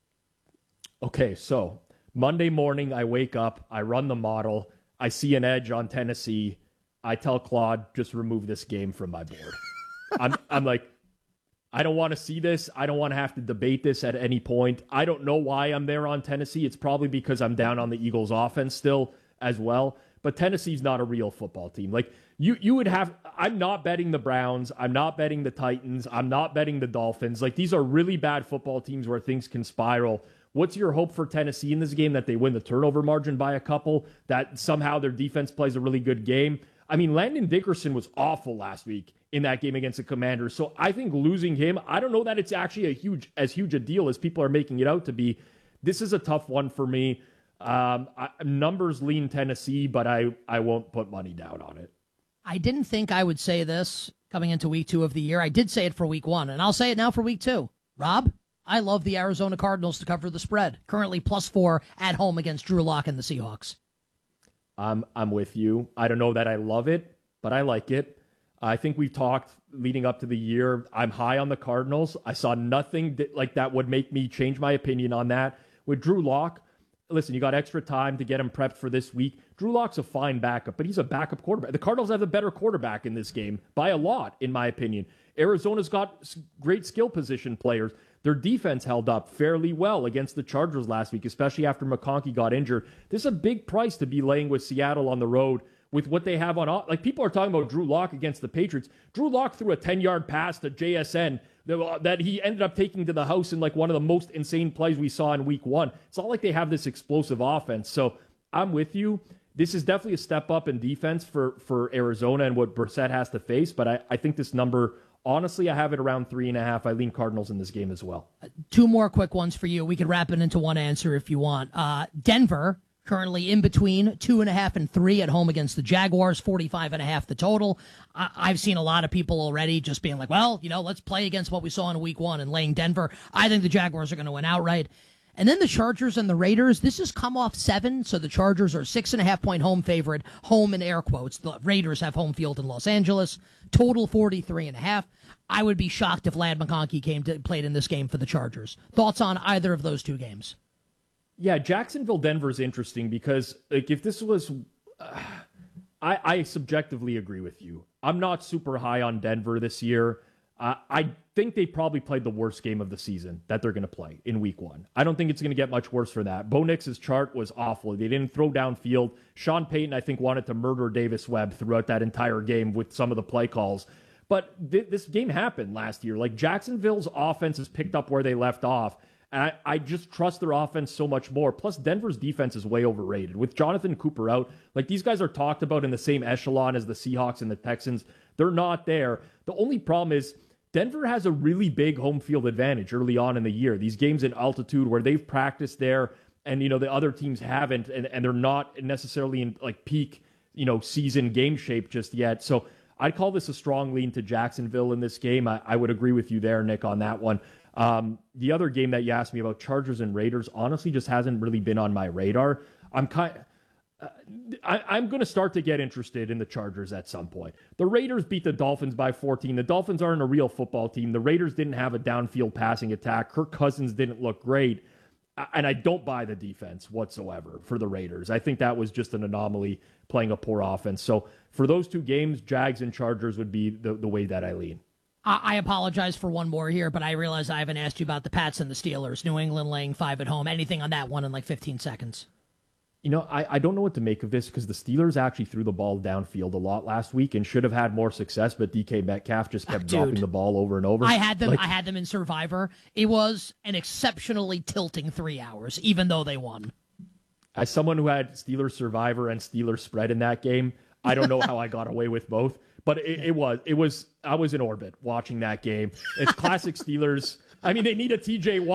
Okay, so Monday morning I wake up, I run the model, I see an edge on Tennessee. I tell Claude, just remove this game from my board. I'm like, I don't want to see this. I don't want to have to debate this at any point. I don't know why I'm there on Tennessee. It's probably because I'm down on the Eagles offense still as well. But Tennessee's not a real football team. Like you would have, I'm not betting the Browns. I'm not betting the Titans. I'm not betting the Dolphins. Like these are really bad football teams where things can spiral. What's your hope for Tennessee in this game? That they win the turnover margin by a couple? That somehow their defense plays a really good game? I mean, Landon Dickerson was awful last week in that game against the Commanders. So I think losing him, I don't know that it's actually as huge a deal as people are making it out to be. This is a tough one for me. Numbers lean Tennessee, but I won't put money down on it. I didn't think I would say this coming into week 2 of the year. I did say it for week 1, and I'll say it now for week 2. Rob, I love the Arizona Cardinals to cover the spread. Currently +4 at home against Drew Lock and the Seahawks. I'm with you. I don't know that I love it, but I like it. I think we've talked leading up to the year. I'm high on the Cardinals. I saw nothing like that would make me change my opinion on that. With Drew Lock, listen, you got extra time to get him prepped for this week. Drew Lock's a fine backup, but he's a backup quarterback. The Cardinals have the better quarterback in this game by a lot, in my opinion. Arizona's got great skill position players. Their defense held up fairly well against the Chargers last week, especially after McConkey got injured. This is a big price to be laying with Seattle on the road with what they have on. Like, people are talking about Drew Lock against the Patriots. Drew Lock threw a 10-yard pass to JSN that he ended up taking to the house in like one of the most insane plays we saw in week 1. It's not like they have this explosive offense. So I'm with you. This is definitely a step up in defense for Arizona and what Brissett has to face. But I think this number, honestly, I have it around 3.5. I lean Cardinals in this game as well. 2 more quick ones for you. We could wrap it into one answer if you want. Denver, currently in between 2.5 and 3 at home against the Jaguars, 45.5 the total. I've seen a lot of people already just being like, well, let's play against what we saw in week 1 and laying Denver. I think the Jaguars are going to win outright. And then the Chargers and the Raiders, this has come off 7, so the Chargers are 6.5-point home favorite, home in air quotes. The Raiders have home field in Los Angeles, total 43.5. I would be shocked if Ladd McConkey played in this game for the Chargers. Thoughts on either of those 2 games? Yeah, Jacksonville-Denver is interesting because if this was... I subjectively agree with you. I'm not super high on Denver this year. I think they probably played the worst game of the season that they're going to play in week 1. I don't think it's going to get much worse for that. Bo Nix's chart was awful. They didn't throw downfield. Sean Payton, I think, wanted to murder Davis Webb throughout that entire game with some of the play calls. But this game happened last year. Like, Jacksonville's offense has picked up where they left off. And I just trust their offense so much more. Plus, Denver's defense is way overrated. With Jonathan Cooper out, like, these guys are talked about in the same echelon as the Seahawks and the Texans. They're not there. The only problem is Denver has a really big home field advantage early on in the year. These games in altitude where they've practiced there and, the other teams haven't, and they're not necessarily in, like, peak, season game shape just yet. So I'd call this a strong lean to Jacksonville in this game. I would agree with you there, Nick, on that one. The other game that you asked me about, Chargers and Raiders, honestly just hasn't really been on my radar. I'm going to start to get interested in the Chargers at some point. The Raiders beat the Dolphins by 14. The Dolphins aren't a real football team. The Raiders didn't have a downfield passing attack. Kirk Cousins didn't look great. And I don't buy the defense whatsoever for the Raiders. I think that was just an anomaly playing a poor offense. So for those 2 games, Jags and Chargers would be the way that I lean. I apologize for one more here, but I realize I haven't asked you about the Pats and the Steelers. New England laying 5 at home. Anything on that one in like 15 seconds? You know, I don't know what to make of this because the Steelers actually threw the ball downfield a lot last week and should have had more success, but DK Metcalf just kept dropping the ball over and over. I had them in Survivor. It was an exceptionally tilting 3 hours, even though they won. As someone who had Steelers Survivor and Steelers spread in that game, I don't know how I got away with both. But it was I was in orbit watching that game. It's classic Steelers. I mean, they need a TJ Watt